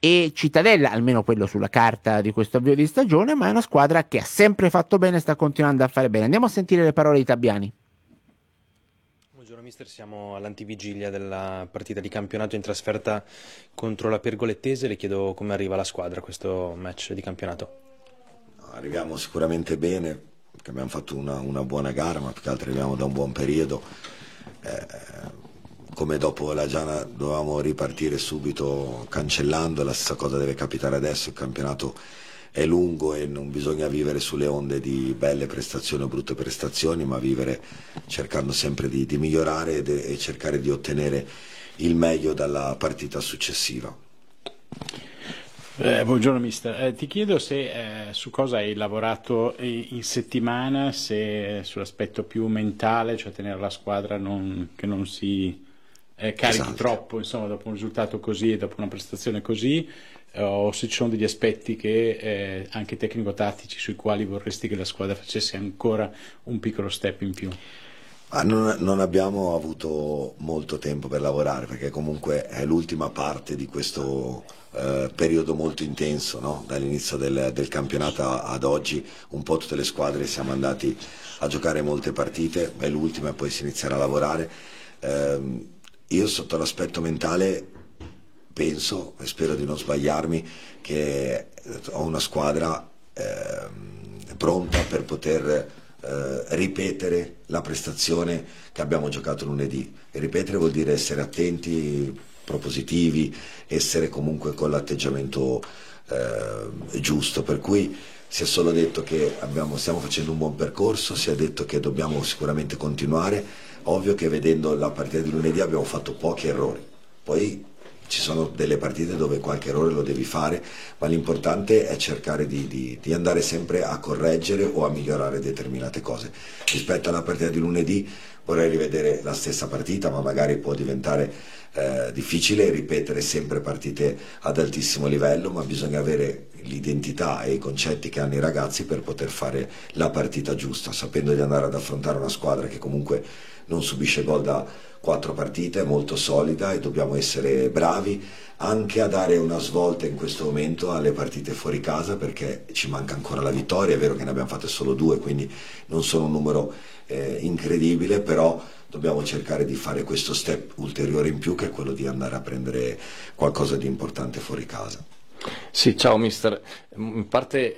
e Cittadella, almeno quello sulla carta di questo avvio di stagione, ma è una squadra che ha sempre fatto bene e sta continuando a fare bene. Andiamo a sentire le parole di Tabiani. Buongiorno mister, siamo all'antivigilia della partita di campionato in trasferta contro la Pergolettese. Le chiedo come arriva la squadra a questo match di campionato. Arriviamo sicuramente bene, perché abbiamo fatto una buona gara, ma più che altro arriviamo da un buon periodo. Come dopo la Giana dovevamo ripartire subito cancellando, la stessa cosa deve capitare adesso. Il campionato è lungo e non bisogna vivere sulle onde di belle prestazioni o brutte prestazioni, ma vivere cercando sempre di migliorare e cercare di ottenere il meglio dalla partita successiva. Buongiorno mister, ti chiedo se su cosa hai lavorato in settimana, se sull'aspetto più mentale, cioè tenere la squadra che non si carichi Esatto. troppo, insomma, dopo un risultato così e dopo una prestazione così, o se ci sono degli aspetti che anche tecnico-tattici sui quali vorresti che la squadra facesse ancora un piccolo step in più. Non abbiamo avuto molto tempo per lavorare, perché comunque è l'ultima parte di questo periodo molto intenso, no? Dall'inizio del campionato ad oggi un po' tutte le squadre siamo andati a giocare molte partite, è l'ultima e poi si inizierà a lavorare. Io sotto l'aspetto mentale penso, e spero di non sbagliarmi, che ho una squadra pronta per poter ripetere la prestazione che abbiamo giocato lunedì. E ripetere vuol dire essere attenti, propositivi, essere comunque con l'atteggiamento giusto, per cui si è solo detto che stiamo facendo un buon percorso, si è detto che dobbiamo sicuramente continuare. Ovvio che vedendo la partita di lunedì abbiamo fatto pochi errori, poi ci sono delle partite dove qualche errore lo devi fare, ma l'importante è cercare di andare sempre a correggere o a migliorare determinate cose. Rispetto alla partita di lunedì vorrei rivedere la stessa partita, ma magari può diventare difficile ripetere sempre partite ad altissimo livello, ma bisogna avere l'identità e i concetti che hanno i ragazzi per poter fare la partita giusta, sapendo di andare ad affrontare una squadra che comunque non subisce gol da 4 partite, è molto solida, e dobbiamo essere bravi anche a dare una svolta in questo momento alle partite fuori casa, perché ci manca ancora la vittoria. È vero che ne abbiamo fatte solo 2, quindi non sono un numero incredibile, però dobbiamo cercare di fare questo step ulteriore in più, che è quello di andare a prendere qualcosa di importante fuori casa. Sì, ciao mister. In parte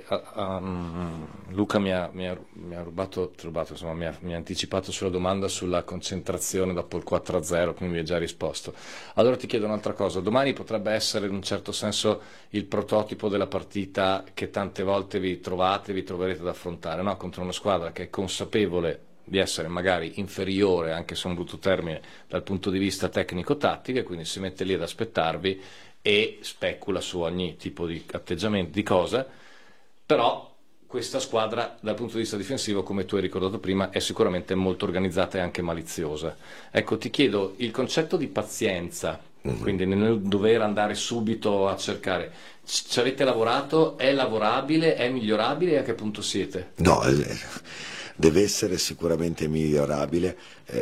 Luca mi ha rubato, insomma, mi ha anticipato sulla domanda sulla concentrazione dopo il 4-0, quindi mi hai già risposto. Allora ti chiedo un'altra cosa: domani potrebbe essere in un certo senso il prototipo della partita che tante volte vi troverete ad affrontare, no? Contro una squadra che è consapevole di essere magari inferiore, anche se è un brutto termine, dal punto di vista tecnico-tattico, e quindi si mette lì ad aspettarvi e specula su ogni tipo di atteggiamento, di cosa. Però questa squadra dal punto di vista difensivo, come tu hai ricordato prima, è sicuramente molto organizzata e anche maliziosa. Ecco, ti chiedo il concetto di pazienza, quindi nel dover andare subito a cercare. Ci avete lavorato? È lavorabile? È migliorabile? E a che punto siete? No, deve essere sicuramente migliorabile.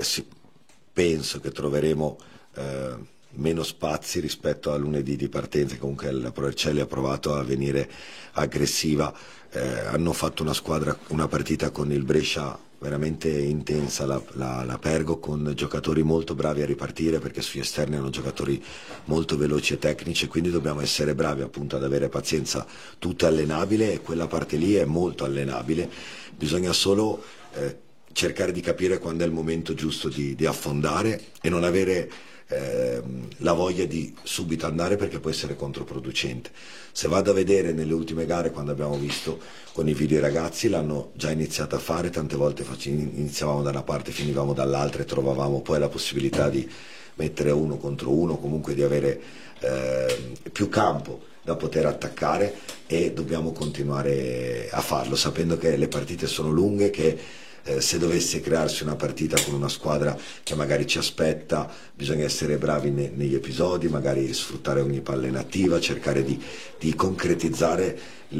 Penso che troveremo meno spazi rispetto a lunedì di partenza. Comunque la Provercelli ha provato a venire aggressiva, hanno fatto una partita con il Brescia veramente intensa, la Pergo, con giocatori molto bravi a ripartire, perché sugli esterni hanno giocatori molto veloci e tecnici, quindi dobbiamo essere bravi appunto ad avere pazienza. Tutto è allenabile e quella parte lì è molto allenabile, bisogna solo cercare di capire quando è il momento giusto di affondare e non avere la voglia di subito andare, perché può essere controproducente. Se vado a vedere nelle ultime gare, quando abbiamo visto con i video, i ragazzi l'hanno già iniziato a fare, tante volte iniziavamo da una parte, finivamo dall'altra e trovavamo poi la possibilità di mettere 1 contro 1, comunque di avere più campo da poter attaccare, e dobbiamo continuare a farlo, sapendo che le partite sono lunghe, che se dovesse crearsi una partita con una squadra che magari ci aspetta, bisogna essere bravi negli episodi, magari sfruttare ogni palla inattiva, cercare di concretizzare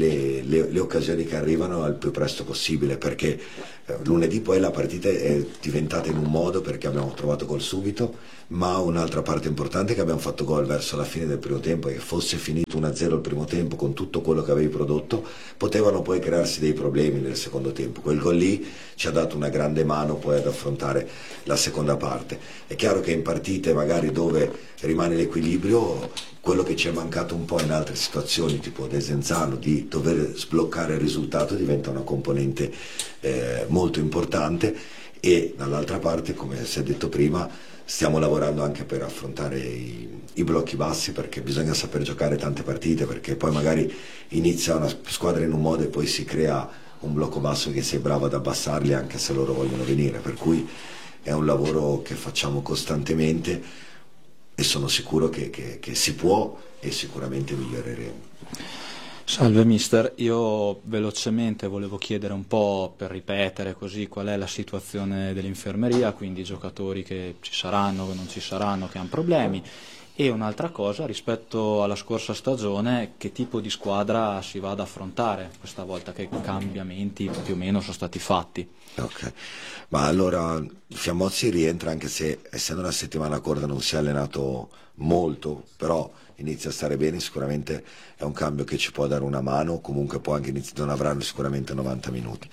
le occasioni che arrivano al più presto possibile, perché lunedì poi la partita è diventata in un modo perché abbiamo trovato gol subito, ma un'altra parte importante è che abbiamo fatto gol verso la fine del primo tempo, e che fosse finito 1-0 il primo tempo con tutto quello che avevi prodotto potevano poi crearsi dei problemi nel secondo tempo. Quel gol lì ci ha dato una grande mano poi ad affrontare la seconda parte. È chiaro che in partite magari dove rimane l'equilibrio, quello che ci è mancato un po' in altre situazioni tipo Desenzano, di dover sbloccare il risultato, diventa una componente molto importante. E dall'altra parte, come si è detto prima, stiamo lavorando anche per affrontare i blocchi bassi, perché bisogna saper giocare tante partite, perché poi magari inizia una squadra in un modo e poi si crea un blocco basso che sei bravo ad abbassarli anche se loro vogliono venire, per cui è un lavoro che facciamo costantemente e sono sicuro che si può, e sicuramente miglioreremo. Salve mister, io velocemente volevo chiedere un po', per ripetere così, qual è la situazione dell'infermeria, quindi i giocatori che ci saranno, che non ci saranno, che hanno problemi, e un'altra cosa rispetto alla scorsa stagione, che tipo di squadra si va ad affrontare questa volta, che cambiamenti più o meno sono stati fatti. Ok, ma allora Fiammozzi rientra, anche se essendo una settimana corta non si è allenato molto, però inizia a stare bene, sicuramente è un cambio che ci può dare una mano, comunque poi anche non avranno sicuramente 90 minuti.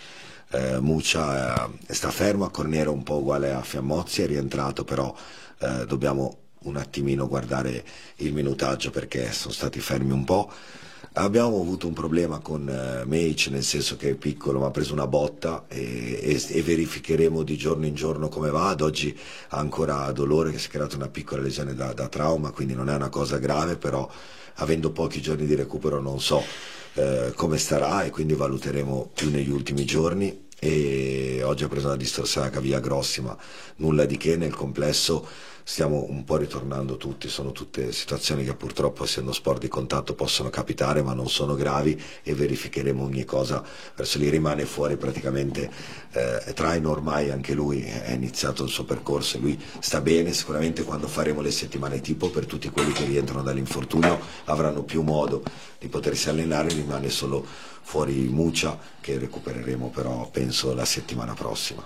Muccia sta fermo, a Corniera un po' uguale a Fiammozzi, è rientrato, però dobbiamo un attimino guardare il minutaggio perché sono stati fermi un po'. Abbiamo avuto un problema con Meic, nel senso che è piccolo ma ha preso una botta e verificheremo di giorno in giorno come va. Ad oggi ha ancora dolore, che si è creata una piccola lesione da trauma, quindi non è una cosa grave, però avendo pochi giorni di recupero non so come starà, e quindi valuteremo più negli ultimi giorni. E oggi ha preso una distorsione alla caviglia grossi, ma nulla di che. Nel complesso stiamo un po' ritornando tutti, sono tutte situazioni che purtroppo, essendo sport di contatto, possono capitare, ma non sono gravi, e verificheremo ogni cosa verso lì. Rimane fuori praticamente Traino, ormai anche lui è iniziato il suo percorso e lui sta bene. Sicuramente quando faremo le settimane tipo, per tutti quelli che rientrano dall'infortunio avranno più modo di potersi allenare. Rimane solo fuori Muccia, che recupereremo però penso la settimana prossima.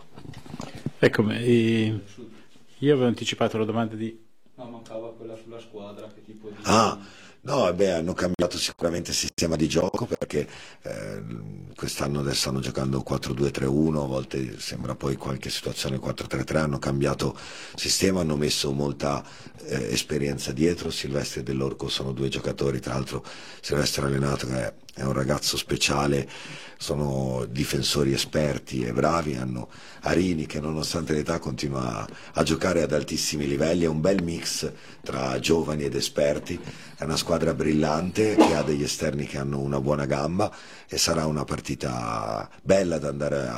Eccomi, io avevo anticipato la domanda di... No, mancava quella sulla squadra, che tipo di... No, hanno cambiato sicuramente il sistema di gioco, perché quest'anno adesso stanno giocando 4-2-3-1, a volte sembra poi qualche situazione 4-3-3, hanno cambiato sistema, hanno messo molta esperienza dietro. Silvestri e Dell'Orco sono due giocatori, tra l'altro Silvestri allenato, che è un ragazzo speciale, sono difensori esperti e bravi. Hanno Arini che nonostante l'età continua a giocare ad altissimi livelli, è un bel mix tra giovani ed esperti, è una squadra brillante che ha degli esterni che hanno una buona gamba, e sarà una partita bella da andare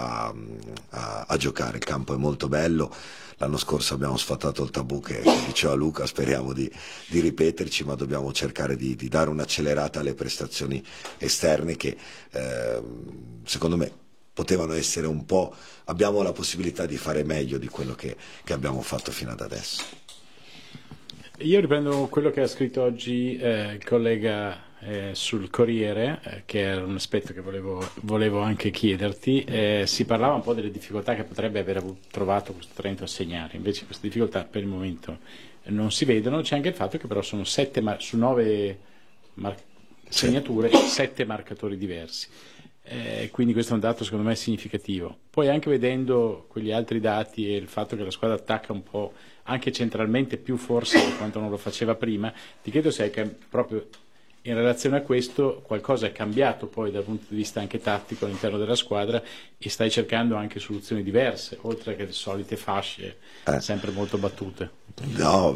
a giocare. Il campo è molto bello. L'anno scorso abbiamo sfatato il tabù che diceva Luca, speriamo di ripeterci, ma dobbiamo cercare di dare un'accelerata alle prestazioni esterne che secondo me potevano essere un po'... abbiamo la possibilità di fare meglio di quello che abbiamo fatto fino ad adesso. Io riprendo quello che ha scritto oggi il collega sul Corriere, che era un aspetto che volevo anche chiederti. Si parlava un po' delle difficoltà che potrebbe aver trovato questo Trento a segnare, invece queste difficoltà per il momento non si vedono. C'è anche il fatto che però sono 7 su 9 segnature, 7 marcatori diversi. Quindi questo è un dato secondo me significativo. Poi anche vedendo quegli altri dati e il fatto che la squadra attacca un po' anche centralmente più forse di quanto non lo faceva prima, ti chiedo se proprio in relazione a questo qualcosa è cambiato poi dal punto di vista anche tattico all'interno della squadra, e stai cercando anche soluzioni diverse oltre che le solite fasce sempre molto battute. No,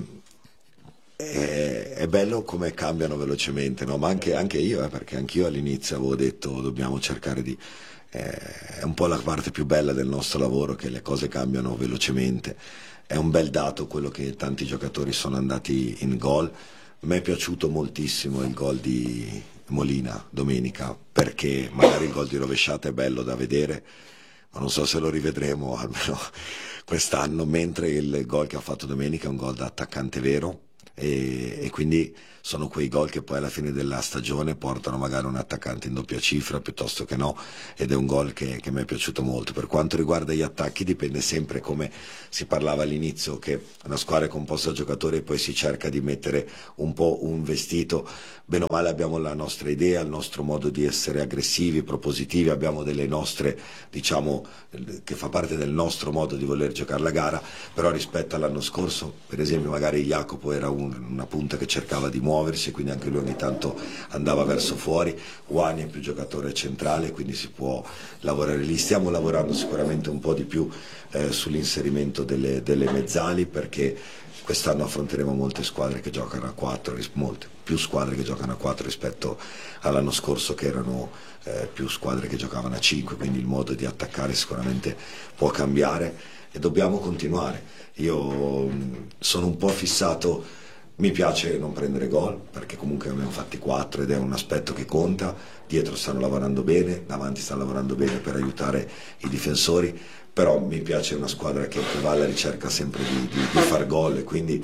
è bello come cambiano velocemente, no? Ma anche io, perché anch'io all'inizio avevo detto dobbiamo cercare di... è un po' la parte più bella del nostro lavoro, che le cose cambiano velocemente. È un bel dato quello che tanti giocatori sono andati in gol. A me è piaciuto moltissimo il gol di Molina domenica, perché magari il gol di rovesciata è bello da vedere, ma non so se lo rivedremo almeno quest'anno, mentre il gol che ha fatto domenica è un gol da attaccante vero e quindi sono quei gol che poi alla fine della stagione portano magari un attaccante in doppia cifra piuttosto che no, ed è un gol che mi è piaciuto molto. Per quanto riguarda gli attacchi dipende sempre, come si parlava all'inizio, che una squadra è composta da giocatori e poi si cerca di mettere un po' un vestito. Bene o male abbiamo la nostra idea, il nostro modo di essere aggressivi, propositivi, abbiamo delle nostre, diciamo, che fa parte del nostro modo di voler giocare la gara, però rispetto all'anno scorso, per esempio magari Jacopo era una punta che cercava di muoversi, quindi anche lui ogni tanto andava verso fuori, Wani è più giocatore centrale, quindi si può lavorare lì. Stiamo lavorando sicuramente un po' di più sull'inserimento delle mezzali, perché quest'anno affronteremo molte squadre che giocano a 4, molte più squadre che giocano a 4 rispetto all'anno scorso che erano più squadre che giocavano a 5, quindi il modo di attaccare sicuramente può cambiare e dobbiamo continuare. Io sono un po' fissato, mi piace non prendere gol perché comunque abbiamo fatti 4 ed è un aspetto che conta, dietro stanno lavorando bene, davanti stanno lavorando bene per aiutare i difensori, però mi piace una squadra che va alla ricerca sempre di far gol e quindi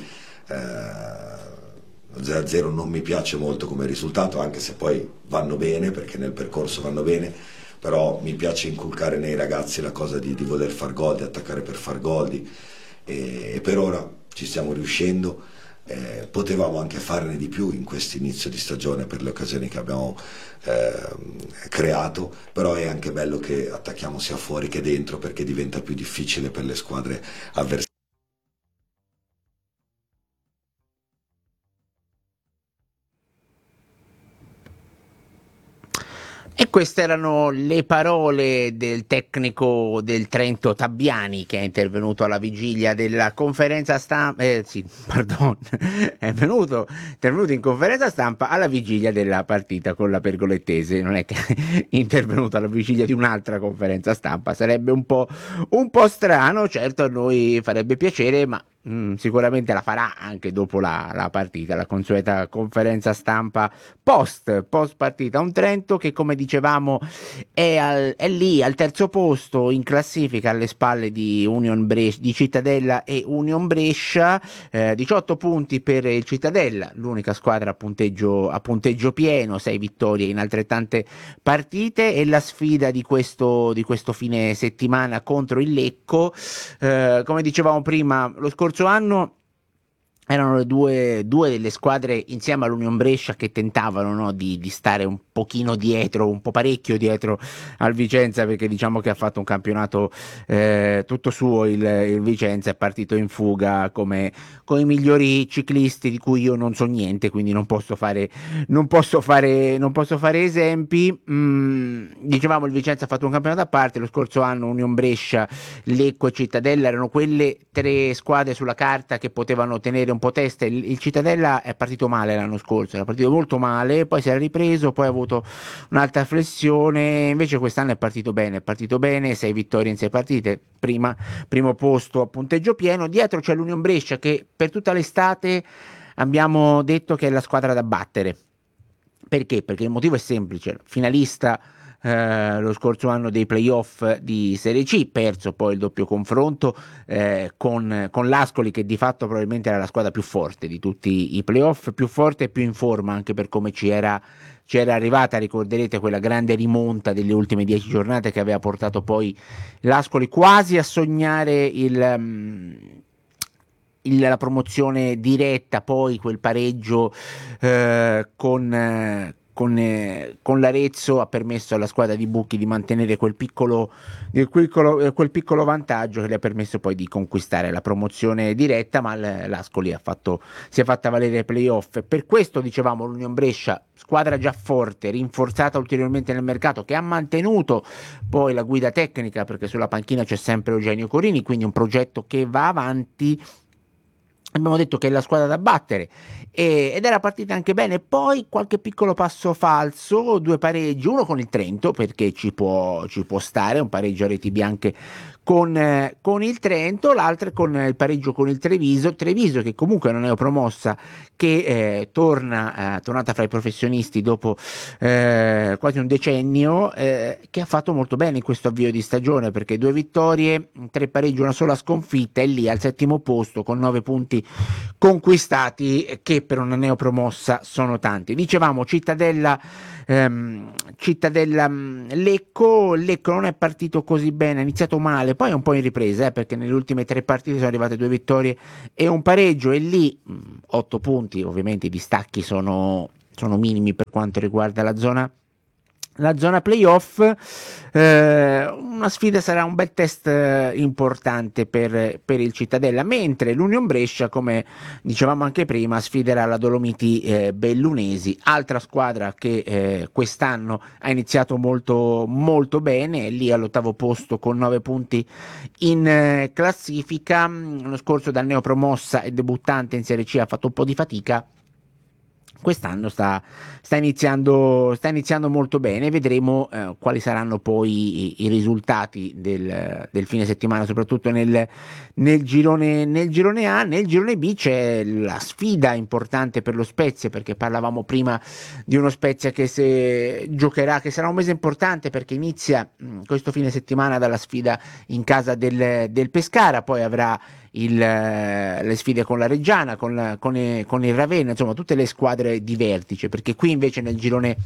0-0 non mi piace molto come risultato, anche se poi vanno bene perché nel percorso vanno bene, però mi piace inculcare nei ragazzi la cosa di voler far gol, di attaccare per far gol e per ora ci stiamo riuscendo. Potevamo anche farne di più in questo inizio di stagione per le occasioni che abbiamo creato, però è anche bello che attacchiamo sia fuori che dentro perché diventa più difficile per le squadre avversarie. E queste erano le parole del tecnico del Trento Tabbiani, che è intervenuto alla vigilia della conferenza stampa, intervenuto in conferenza stampa alla vigilia della partita con la Pergolettese. Non è che è intervenuto alla vigilia di un'altra conferenza stampa, sarebbe un po' strano. Certo, a noi farebbe piacere, ma sicuramente la farà anche dopo la partita, la consueta conferenza stampa post partita. Un Trento che, come dicevamo, è lì al terzo posto in classifica, alle spalle di Union Brescia, di Cittadella e Union Brescia. 18 punti per il Cittadella, l'unica squadra a punteggio pieno, 6 vittorie in altrettante partite, e la sfida di questo fine settimana contro il Lecco. Come dicevamo prima, lo scorso anno erano le due delle squadre insieme all'Union Brescia che tentavano, no, di stare un pochino dietro, un po' parecchio dietro al Vicenza, perché diciamo che ha fatto un campionato tutto suo. Il Vicenza è partito in fuga come i migliori ciclisti di cui io non so niente, quindi non posso fare esempi. Dicevamo, il Vicenza ha fatto un campionato a parte. Lo scorso anno Union Brescia, Lecco e Cittadella erano quelle 3 squadre sulla carta che potevano tenere un po' testa. Il Cittadella è partito male l'anno scorso, era partito molto male, poi si era ripreso, poi ha avuto un'altra flessione. Invece quest'anno è partito bene, 6 vittorie in 6 partite, primo posto a punteggio pieno. Dietro c'è l'Union Brescia, che per tutta l'estate abbiamo detto che è la squadra da battere. Perché? Perché il motivo è semplice: finalista lo scorso anno dei playoff di Serie C, perso poi il doppio confronto con l'Ascoli, che di fatto probabilmente era la squadra più forte di tutti i playoff, più forte e più in forma, anche per come ci era arrivata. Ricorderete quella grande rimonta delle ultime 10 giornate che aveva portato poi l'Ascoli quasi a sognare la promozione diretta. Poi quel pareggio con l'Arezzo ha permesso alla squadra di Bucchi di mantenere quel piccolo vantaggio che le ha permesso poi di conquistare la promozione diretta, ma l'Ascoli si è fatta valere ai playoff. Per questo dicevamo, l'Union Brescia, squadra già forte, rinforzata ulteriormente nel mercato, che ha mantenuto poi la guida tecnica, perché sulla panchina c'è sempre Eugenio Corini, quindi un progetto che va avanti. abbiamo detto che è la squadra da battere ed era partita anche bene. Poi qualche piccolo passo falso, 2 pareggi, uno con il Trento perché ci può stare un pareggio a reti bianche con il Trento, l'altro con il pareggio con il Treviso che comunque non è neopromossa, che tornata fra i professionisti dopo quasi un decennio, che ha fatto molto bene in questo avvio di stagione, perché 2 vittorie, 3 pareggi, una sola sconfitta, e lì al 7° posto con 9 punti conquistati, che per una neopromossa sono tanti. Dicevamo Cittadella Lecco non è partito così bene, ha iniziato male, poi è un po' in ripresa, perché nelle ultime 3 partite sono arrivate 2 vittorie e un pareggio, e lì 8 punti, ovviamente i distacchi sono minimi per quanto riguarda la zona playoff. Una sfida, sarà un bel test importante per il Cittadella, mentre l'Union Brescia, come dicevamo anche prima, sfiderà la Dolomiti Bellunesi, altra squadra che quest'anno ha iniziato molto molto bene, è lì all'8° posto con 9 punti in classifica. L'anno scorso da neopromossa e debuttante in Serie C ha fatto un po' di fatica. Quest'anno sta iniziando molto bene. Vedremo quali saranno poi i risultati del fine settimana, soprattutto nel girone A. Nel girone B c'è la sfida importante per lo Spezia, perché parlavamo prima di uno Spezia che giocherà, che sarà un mese importante, perché inizia questo fine settimana dalla sfida in casa del Pescara, poi avrà le sfide con la Reggiana, con il Ravenna, insomma tutte le squadre di vertice, perché qui invece nel girone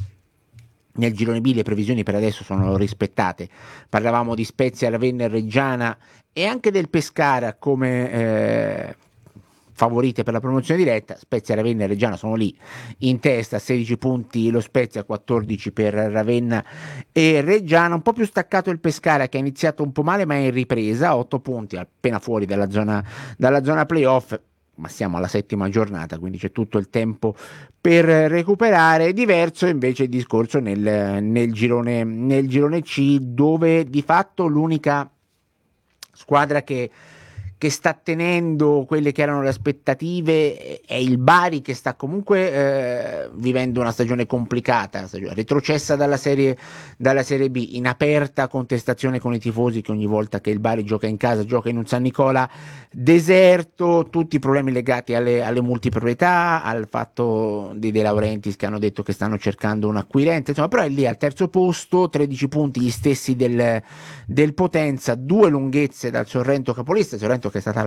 B le previsioni per adesso sono rispettate. Parlavamo di Spezia, Ravenna e Reggiana, e anche del Pescara come favorite per la promozione diretta. Spezia, Ravenna e Reggiana sono lì in testa, 16 punti lo Spezia, 14 per Ravenna e Reggiana. Un po' più staccato il Pescara, che ha iniziato un po' male ma è in ripresa, 8 punti, appena fuori dalla zona playoff, ma siamo alla 7ª giornata, quindi c'è tutto il tempo per recuperare. Diverso invece il discorso nel girone C, dove di fatto l'unica squadra che sta tenendo quelle che erano le aspettative è il Bari, che sta comunque vivendo una stagione complicata, retrocessa dalla serie B, in aperta contestazione con i tifosi, che ogni volta che il Bari gioca in casa gioca in un San Nicola deserto, tutti i problemi legati alle multiproprietà, al fatto di De Laurentiis, che hanno detto che stanno cercando un acquirente, insomma, però è lì al 3° posto, 13 punti, gli stessi del Potenza, 2 lunghezze dal Sorrento capolista, Sorrento che è stata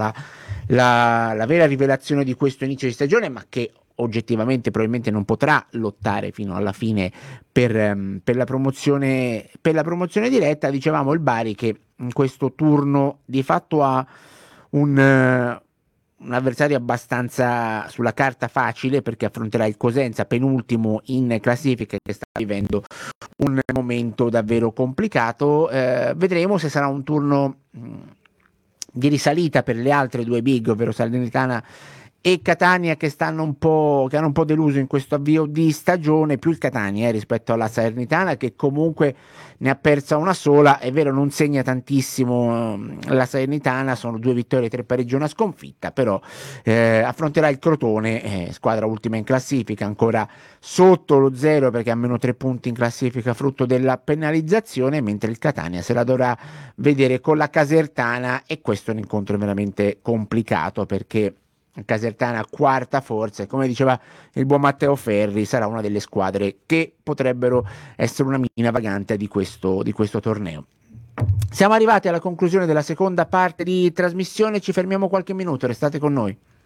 la vera rivelazione di questo inizio di stagione, ma che oggettivamente probabilmente non potrà lottare fino alla fine per la promozione diretta. Dicevamo il Bari, che in questo turno di fatto ha un avversario abbastanza sulla carta facile, perché affronterà il Cosenza, penultimo in classifica, che sta vivendo un momento davvero complicato. Vedremo se sarà un turno di risalita per le altre 2 big, ovvero Salernitana e Catania, che hanno un po' deluso in questo avvio di stagione, più il Catania rispetto alla Salernitana, che comunque ne ha persa una sola. È vero, non segna tantissimo la Salernitana, sono 2 vittorie, 3 pareggi, una sconfitta, però affronterà il Crotone, squadra ultima in classifica, ancora sotto lo 0 perché ha meno 3 punti in classifica frutto della penalizzazione, mentre il Catania se la dovrà vedere con la Casertana, e questo è un incontro veramente complicato, perché Casertana, quarta forza, e come diceva il buon Matteo Ferri, sarà una delle squadre che potrebbero essere una mina vagante di questo torneo. Siamo arrivati alla conclusione della seconda parte di trasmissione, ci fermiamo qualche minuto, restate con noi.